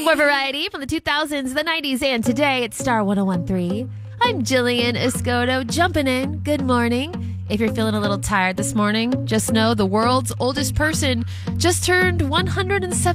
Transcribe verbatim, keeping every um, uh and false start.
More variety from the two thousands, the nineties, and today at Star one oh one point three. I'm Jillian Escoto, jumping in. Good morning. If you're feeling a little tired this morning, just know the world's oldest person just turned one hundred seven